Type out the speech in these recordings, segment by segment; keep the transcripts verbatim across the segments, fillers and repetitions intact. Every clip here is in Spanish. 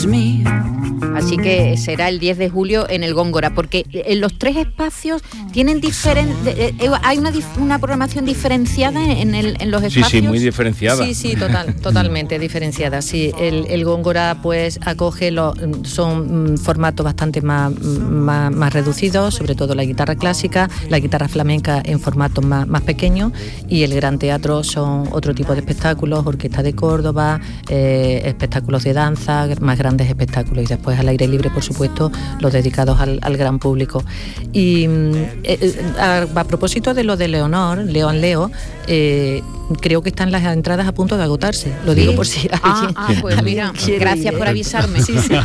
Así que será el diez de julio en el Góngora, porque en los tres espacios tienen diferente, hay una, una programación diferenciada en, el, en los espacios. Sí, sí, muy diferenciada. Sí, sí, total, totalmente diferenciada. Sí, el, el Góngora pues acoge, los, son formatos bastante más, más, más reducidos, sobre todo la guitarra clásica, la guitarra flamenca en formatos más, más pequeños, y el Gran Teatro son otro tipo de espectáculos, orquesta de Córdoba, eh, espectáculos de danza, más grandes espectáculos, y después al aire libre, por supuesto, los dedicados al, al gran público. Y eh, a, a propósito de lo de Leonor, León Leo, eh, creo que están las entradas a punto de agotarse. Lo digo, ¿sí?, por si alguien, ah, ah, pues mira, gracias ir. por avisarme. Sí, sí.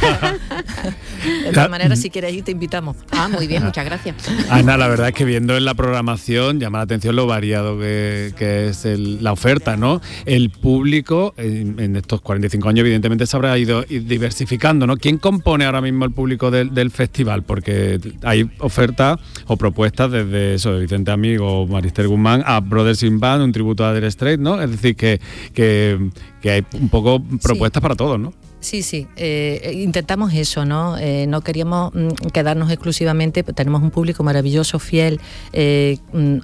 De todas maneras, si quieres ir, te invitamos. Ah, muy bien, muchas gracias. Ana, la verdad es que viendo en la programación llama la atención lo variado que, que es el, la oferta, ¿no? El público en, en estos cuarenta y cinco años evidentemente se habrá ido diversificando, ¿no? ¿Quién compone ahora mismo el público del, del festival? Porque hay ofertas o propuestas desde eso, de Vicente Amigo, Maristel Guzmán, a Brothers in Band, un tributo a Dire Straits, ¿no? Es decir, que, que, que hay un poco propuestas, sí, para todos, ¿no? Sí, sí, eh, intentamos eso, ¿no? Eh, no queríamos mm, quedarnos exclusivamente, tenemos un público maravilloso, fiel, eh,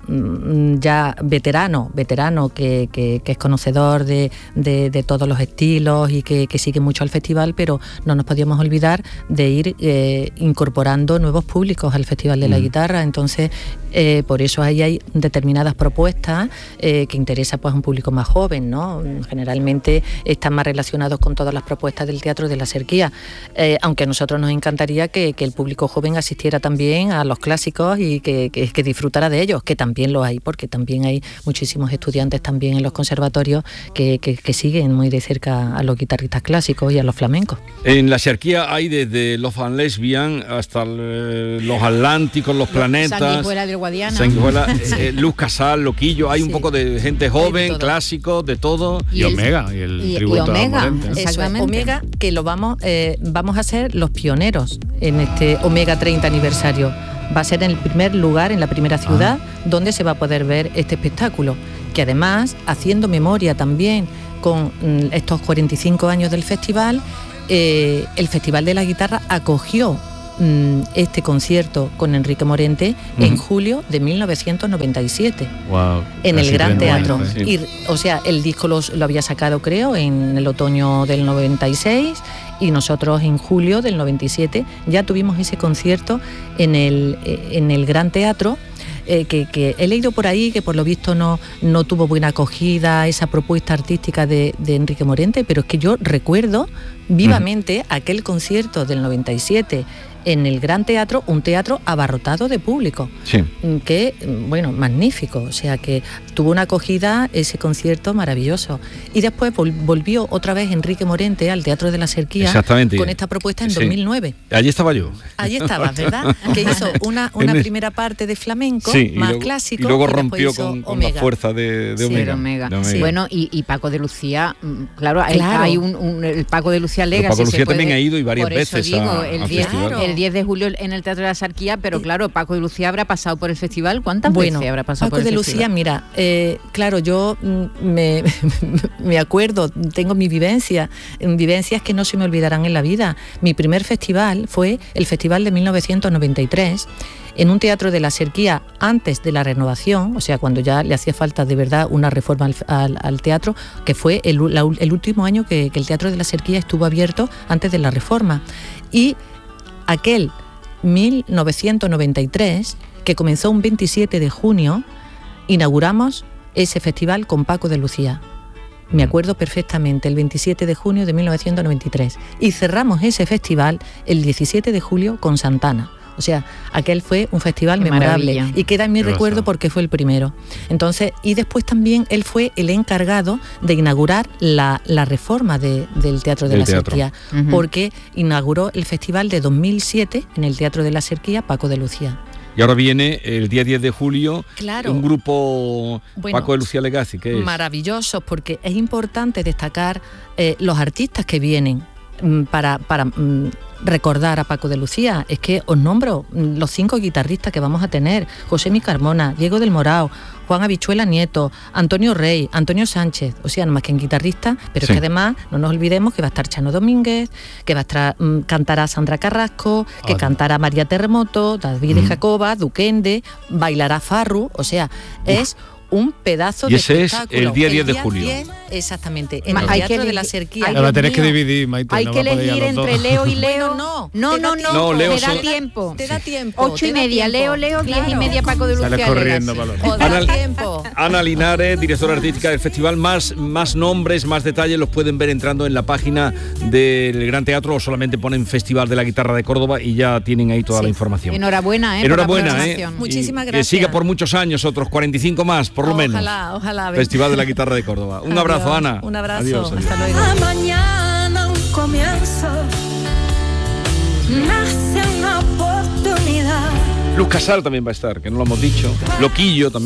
mm, ya veterano, veterano que, que, que es conocedor de, de, de todos los estilos y que, que sigue mucho al festival, pero no nos podíamos olvidar de ir eh, incorporando nuevos públicos al Festival de la mm. Guitarra. Entonces, eh, por eso ahí hay determinadas propuestas eh, que interesa pues a un público más joven, ¿no? Generalmente están más relacionados con todas las propuestas del Teatro de la Serquía, eh, aunque a nosotros nos encantaría que, que el público joven asistiera también a los clásicos y que, que, que disfrutara de ellos, que también lo hay, porque también hay muchísimos estudiantes también en los conservatorios que, que, que siguen muy de cerca a los guitarristas clásicos y a los flamencos. En la Serquía hay desde los Fan Lesbian hasta el, los Atlánticos, los Planetas, Sanguijuela del Guadiana, Sanguijuela, eh, Luz Casal, Loquillo, hay sí. un poco de gente joven, clásicos, de todo, y, y el, Omega, y el y, tributo y Omega, a Morente. Eso es, Omega, que lo vamos, eh, vamos a ser los pioneros en este Omega treinta aniversario. Va a ser en el primer lugar, en la primera ciudad, ah. donde se va a poder ver este espectáculo, que además, haciendo memoria también con mm, estos cuarenta y cinco años del festival, eh, el Festival de la Guitarra acogió mm, este concierto con Enrique Morente uh-huh. en julio de mil novecientos noventa y siete, wow, en el Gran Teatro. Sí. Y, o sea, el disco los, lo había sacado, creo, en el otoño del noventa y seis, y nosotros en julio del noventa y siete ya tuvimos ese concierto en el, en el Gran Teatro. Eh, que, que he leído por ahí que por lo visto no, no tuvo buena acogida esa propuesta artística de, de Enrique Morente, pero es que yo recuerdo vivamente uh-huh. aquel concierto del noventa y siete en el Gran Teatro, un teatro abarrotado de público, sí. que, bueno, magnífico, o sea que tuvo una acogida ese concierto maravilloso. Y después vol- volvió otra vez Enrique Morente al Teatro de la Serquía con esta propuesta en sí. dos mil nueve. Allí estaba yo. Allí estabas, ¿verdad? Que hizo una, una primera parte de flamenco, sí, más luego, clásico, y luego rompió con, con la fuerza de, de sí, Omega. Omega. De Omega. Sí. Bueno, y, y Paco de Lucía, claro, hay, claro. hay un, un el Paco de Lucía Legacy. Paco de Lucía puede, también ha ido y varias por veces eso digo, a, el al diez, festival. El diez de julio en el Teatro de la Sarquía, pero claro, Paco de Lucía habrá pasado por el festival. ¿Cuántas bueno, veces habrá pasado Paco por el de festival? Lucía, mira, eh, claro, yo me, me acuerdo, tengo mi vivencia, vivencias que no se me olvidarán en la vida. Mi primer festival fue el Festival de mil novecientos noventa y tres, en un Teatro de la Serquía antes de la renovación, o sea, cuando ya le hacía falta de verdad una reforma al, al, al teatro, que fue el, la, el último año que, que el Teatro de la Serquía estuvo abierto antes de la reforma. Y aquel mil novecientos noventa y tres, que comenzó un veintisiete de junio, inauguramos ese festival con Paco de Lucía. Me acuerdo perfectamente, el veintisiete de junio de mil novecientos noventa y tres. Y cerramos ese festival el diecisiete de julio con Santana. O sea, aquel fue un festival Qué memorable maravilla. Y queda en mi Qué recuerdo razón. Porque fue el primero. Entonces, y después también él fue el encargado de inaugurar la, la reforma de, del Teatro de el la teatro. Serquía, uh-huh. porque inauguró el festival de dos mil siete en el Teatro de la Serquía Paco de Lucía. Y ahora viene el día diez de julio, claro. un grupo bueno, Paco de Lucía Legacy, ¿qué es? Maravilloso, porque es importante destacar eh, los artistas que vienen. para, para mm, recordar a Paco de Lucía. Es que os nombro mm, los cinco guitarristas que vamos a tener: José Mi Carmona, Diego del Morao, Juan Habichuela Nieto, Antonio Rey, Antonio Sánchez, o sea, no más que en guitarrista, pero Sí. es que además no nos olvidemos que va a estar Chano Domínguez, que va a estar, mm, cantará Sandra Carrasco, que Ah, cantará María Terremoto, David de Jacoba, Duquende, bailará Farru, o sea, es un pedazo Y de ese es espectáculo. el día diez de julio. diez, exactamente, en Ma- el hay que Teatro de elegir- la Serquía. hay La Dios tenés que mío. dividir, Maite. Hay no que va a poder ir a elegir los entre dos. Leo y Leo. Bueno, no, te no, da no, tiempo. No, Leo te da son- tiempo. Te da tiempo. Ocho y te da media, tiempo. Leo, Leo, diez y Claro. media, Paco de Lucía. Sales corriendo, Legacy. Paloma. Os da Ana- tiempo. Ana Linares, directora artística del festival. Más, más nombres, más detalles los pueden ver entrando en la página del Gran Teatro, o solamente ponen Festival de la Guitarra de Córdoba y ya tienen ahí toda Sí. la información. Enhorabuena, ¿eh? Enhorabuena, por la ¿eh? programación. Muchísimas Y gracias. Que siga por muchos años, otros cuarenta y cinco más, por lo menos. Ojalá, ojalá. Festival de la Guitarra de Córdoba. Un Adiós. abrazo, Ana. Un abrazo. Adiós, adiós. Hasta luego. A mañana un comienzo, nace una oportunidad. Luz Casal también va a estar, que no lo hemos dicho. Loquillo también.